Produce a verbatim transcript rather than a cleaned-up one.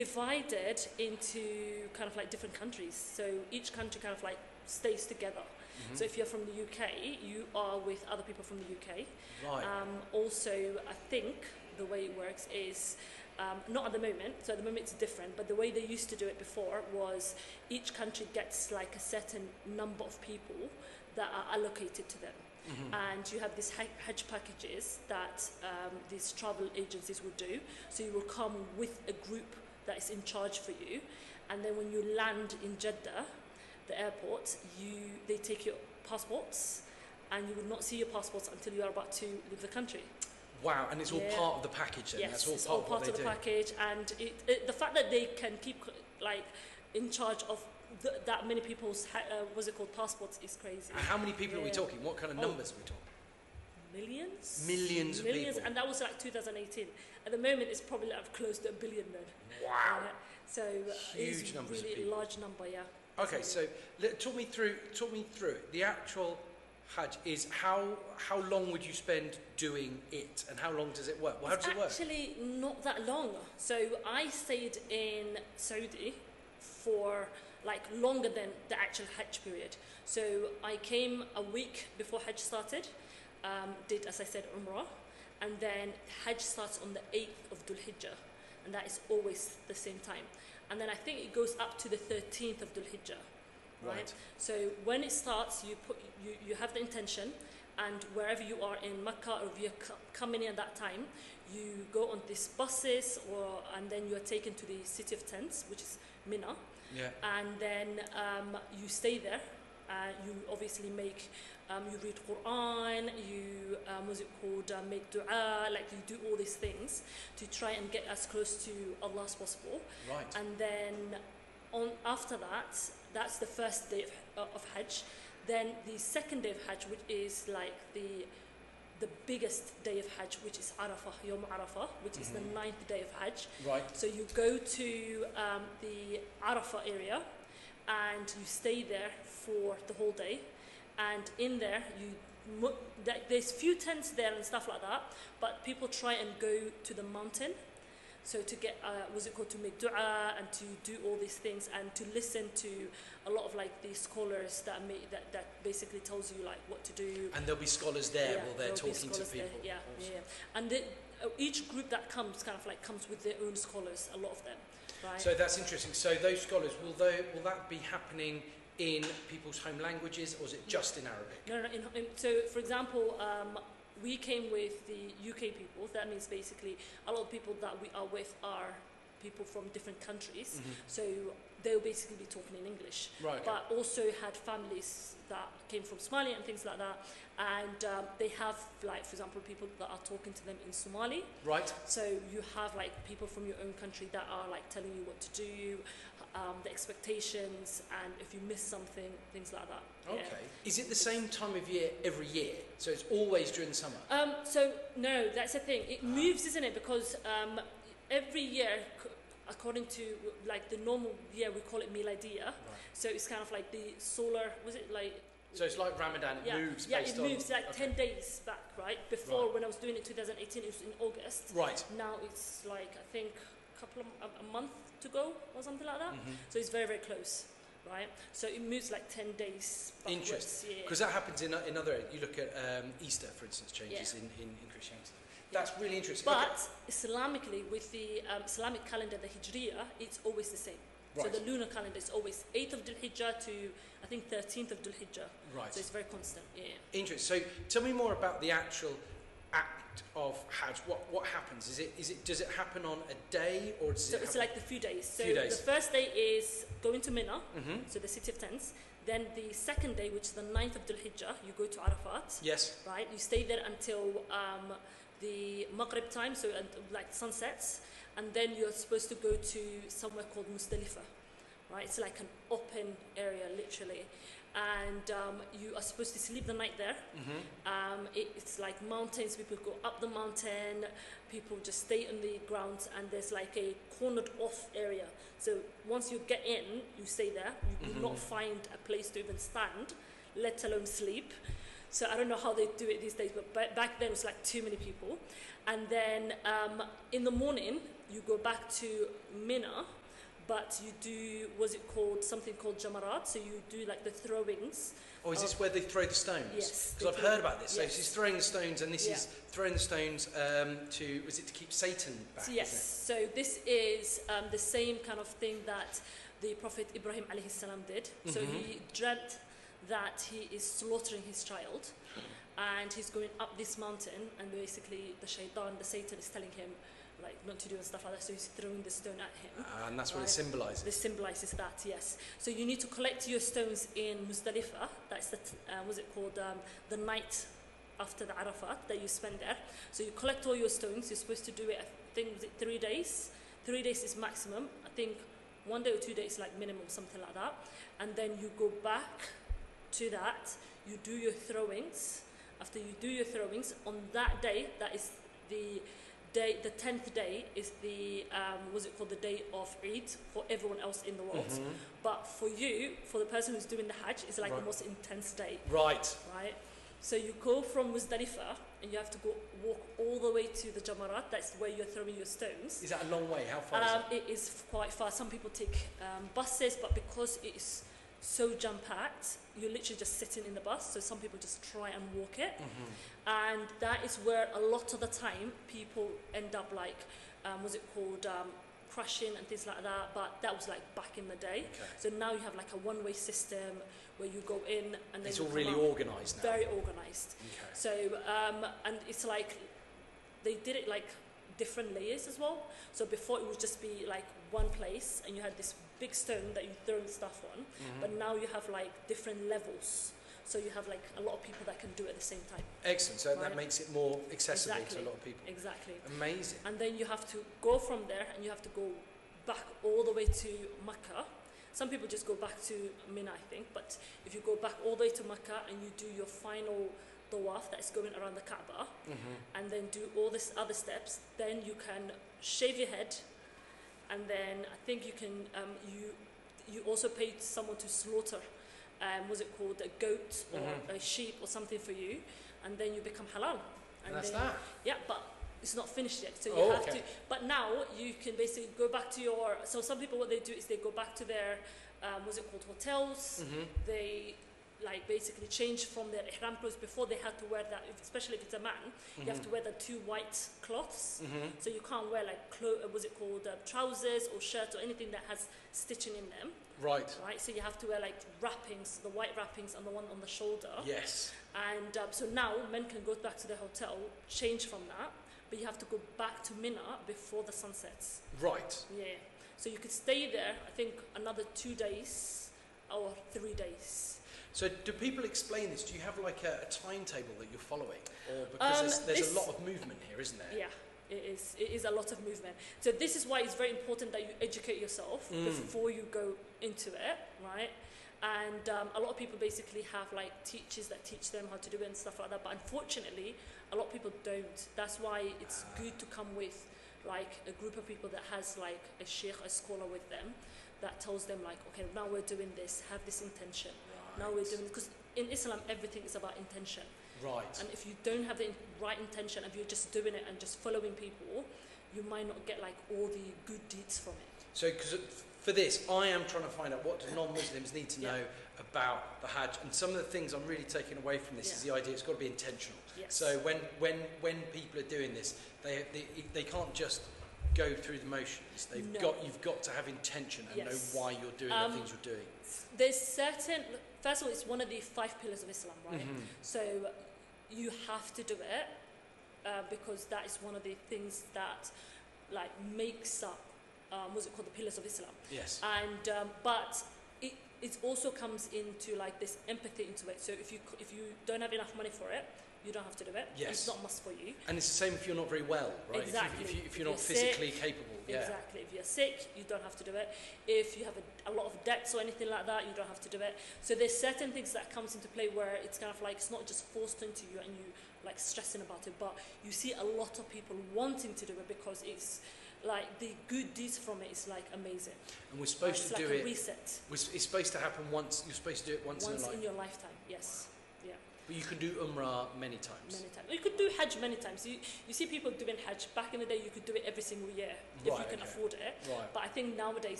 divided into kind of like different countries. So each country kind of like stays together. Mm-hmm. So if you're from the U K, you are with other people from the U K. Right. Um, also, I think the way it works is um, not at the moment. So at the moment it's different. But the way they used to do it before was each country gets like a certain number of people that are allocated to them. Mm-hmm. And you have these Hajj packages that um, these travel agencies will do. So you will come with a group that is in charge for you, and then when you land in Jeddah, the airport, you they take your passports, and you will not see your passports until you are about to leave the country. Wow, and it's all yeah. part of the package then? Yes, That's all it's part all of part what of they the do. package, and it, it, the fact that they can keep like in charge of the, that many people's uh, what's it called passports is crazy. And how many people yeah. are we talking? What kind of oh. numbers are we talking? Millions? Millions of Millions, people. and that was like two thousand eighteen. At the moment, it's probably like close to a billion then. Wow. Uh, so uh, Huge it's numbers of really people. large number, yeah. Okay, so let, talk me through. Talk me through it. The actual Hajj is how how long would you spend doing it, and how long does it work? Well, how it's does it work? Actually, not that long. So I stayed in Saudi for like longer than the actual Hajj period. So I came a week before Hajj started. Um, did, as I said, Umrah, and then Hajj starts on the eighth of Dhul Hijjah, and that is always the same time. And then I think it goes up to the thirteenth of Dhul Hijjah, right? Right. So when it starts, you put you, you have the intention, and wherever you are in Mecca, or if you're c- coming in at that time, you go on these buses, or and then you are taken to the city of tents, which is Mina, Yeah. and then um, you stay there. Uh, you obviously make, um, you read Quran, you, um, what's it called, uh, make dua, like you do all these things to try and get as close to Allah as possible. Right. And then on after that, that's the first day of, uh, of Hajj. Then the second day of Hajj, which is like the the biggest day of Hajj, which is Arafah, Yom Arafah, which mm-hmm. is the ninth day of Hajj. Right. So you go to um, the Arafah area, and you stay there for the whole day, and in there you there's few tents there and stuff like that, but people try and go to the mountain, so to get uh, what's it called, to make dua and to do all these things and to listen to a lot of like these scholars that make that, that basically tells you like what to do. And there'll be scholars there yeah, while they're talking to people. There. Yeah, awesome. yeah, and the, uh, each group that comes kind of like comes with their own scholars, a lot of them. Right. So that's interesting. So those scholars, will they, will that be happening in people's home languages, or is it just in Arabic? No, no. In, in, so, for example, um, we came with the U K people. That means basically a lot of people that we are with are people from different countries. Mm-hmm. So they'll basically be talking in English. Right. Okay. But also had families that came from Somalia and things like that. And um, they have, like, for example, people that are talking to them in Somali. Right. So you have like people from your own country that are like telling you what to do, um, the expectations, and if you miss something, things like that. Okay. Yeah. Is it the same time of year every year? So it's always during the summer? Um, so no, that's the thing. It moves, isn't it? Because um, every year, according to like the normal year, we call it Miladiya. Right. So it's kind of like the solar. Was it like? So it's like Ramadan, it yeah, moves yeah, based it moves on... like okay. ten days back, right? Before, right. when I was doing it in twenty eighteen, it was in August. Right. Now it's like, I think, a couple of, a, a month to go or something like that. Mm-hmm. So it's very, very close, right? So it moves like ten days backwards. Interesting. Because yeah. that happens in, in other areas. You look at um, Easter, for instance, changes yeah. in, in, in Christianity. That's really interesting. But okay. Islamically, with the um, Islamic calendar, the Hijriya, it's always the same. Right. So the lunar calendar is always eighth of Dhul Hijjah to, I think, thirteenth of Dhul Hijjah. Right. So it's very constant, yeah. Interesting. So tell me more about the actual act of Hajj. What what happens? Is it is it does it happen on a day, or does so it it's happen? like the few days. So few days. The first day is going to Mina, mm-hmm. so the city of tents. Then the second day, which is the ninth of Dhul Hijjah, you go to Arafat. Yes. Right. You stay there until um, the Maghrib time, so uh, like sunsets, and then you're supposed to go to somewhere called Muzdalifah. Right, it's like an open area, literally, and um, you are supposed to sleep the night there. Mm-hmm. Um, it, it's like mountains. People go up the mountain. People just stay on the ground, and there's like a cornered off area. So once you get in, you stay there. You mm-hmm. will not find a place to even stand, let alone sleep. So I don't know how they do it these days, but back then it was like too many people. And then um, in the morning, you go back to Mina, but you do, what's it called, something called Jamarat, so you do like the throwings. Oh, is this where they throw the stones? Yes. Because I've heard about this. So yes. she's throwing the stones, and this yeah. is throwing the stones um, to, was it to keep Satan back? So, yes, so this is um, the same kind of thing that the Prophet Ibrahim alayhi salam did. Mm-hmm. So he dreamt that he is slaughtering his child, and he's going up this mountain, and basically the shaitan, the Satan, is telling him like not to do and stuff like that, so he's throwing the stone at him. Uh, and that's right? what it symbolises. This symbolises that, yes. So you need to collect your stones in Muzdalifah, that's the, uh, what's it called, um, the night after the Arafat that you spend there. So you collect all your stones, you're supposed to do it, I think, was it three days? Three days is maximum. I think one day or two days like minimum, something like that. And then you go back to that, you do your throwings. After you do your throwings, on that day, that is the day, the tenth day is the, um, what's it called, the day of Eid for everyone else in the world. Mm-hmm. But for you, for the person who's doing the Hajj, it's like right. the most intense day. Right. Right. So you go from Muzdalifah and you have to go walk all the way to the Jamarat. That's where you're throwing your stones. Is that a long way? How far um, is it? It is quite far. Some people take um, buses, but because it is so jam-packed, you're literally just sitting in the bus, so some people just try and walk it. Mm-hmm. And that is where a lot of the time people end up like, um, what's it called, um, crashing and things like that, but that was like back in the day. Okay. So now you have like a one-way system where you go in and then it's you all come really out. organised now. Very organised. Okay. So, um, and it's like, they did it like different layers as well. So before it would just be like one place and you had this big stone that you throw stuff on, mm-hmm. but now you have like different levels. So you have like a lot of people that can do it at the same time. Excellent. So right? that makes it more accessible exactly. to a lot of people. Exactly. Amazing. And then you have to go from there and you have to go back all the way to Mecca. Some people just go back to Mina, I think, but if you go back all the way to Mecca and you do your final tawaf that is going around the Kaaba, mm-hmm. and then do all these other steps, then you can shave your head, and then I think you can, um, you you also pay someone to slaughter, um, what's it called, a goat or mm-hmm. a sheep or something for you, and then you become halal. And, and that's then, that? Yeah, but it's not finished yet, so you oh, have okay. to, but now you can basically go back to your, so some people what they do is they go back to their, um, what's it called, hotels, mm-hmm. they like basically change from their ihram clothes. Before they had to wear that, especially if it's a man, mm-hmm. you have to wear the two white cloths, mm-hmm. so you can't wear like, clo- what's it called, uh, trousers or shirts or anything that has stitching in them. Right. Right, so you have to wear like wrappings, the white wrappings and the one on the shoulder. Yes. And um, so now men can go back to their hotel, change from that, but you have to go back to Mina before the sun sets. Right. Yeah. So you could stay there, I think, another two days or three days. So do people explain this? Do you have like a, a timetable that you're following? Or because um, there's, there's this, a lot of movement here, isn't there? Yeah, it is. It is a lot of movement. So this is why it's very important that you educate yourself mm. before you go into it, right? And um, a lot of people basically have like teachers that teach them how to do it and stuff like that. But unfortunately, a lot of people don't. That's why it's uh. good to come with like a group of people that has like a sheikh, a scholar with them, that tells them like, okay, now we're doing this, have this intention. Right. Now we're doing, because in Islam everything is about intention. Right. And if you don't have the in- right intention, if you're just doing it and just following people, you might not get like all the good deeds from it. So, because for this, I am trying to find out what do non-Muslims need to yeah. know about the Hajj, and some of the things I'm really taking away from this yeah. is the idea it's got to be intentional. Yes. So when when when people are doing this, they they, they can't just go through the motions. They've no. got you've got to have intention and yes. know why you're doing um, the things you're doing. There's certain. First of all, it's one of the five pillars of Islam, right? Mm-hmm. So you have to do it uh, because that is one of the things that like makes up um, what's it called, the pillars of Islam. Yes. And um, but it it also comes into like this empathy into it. So if you if you don't have enough money for it, you don't have to do it. Yes. It's not a must for you. And it's the same if you're not very well, right? Exactly. If, you, if, you, if you're if not you're physically sick, capable. Yeah. Exactly. If you're sick, you don't have to do it. If you have a, a lot of debts or anything like that, you don't have to do it. So there's certain things that comes into play where it's kind of like, it's not just forced into you and you like stressing about it, but you see a lot of people wanting to do it because it's like the good deeds from it is like amazing. And we're supposed like to do like it. A reset. It's supposed to happen once. You're supposed to do it once, once in a life. in your lifetime. Yes. Yeah. But you can do Umrah many times. Many times. You could do Hajj many times. You, you see people doing Hajj. Back in the day, you could do it every single year if Right, you can okay. afford it. Right. But I think nowadays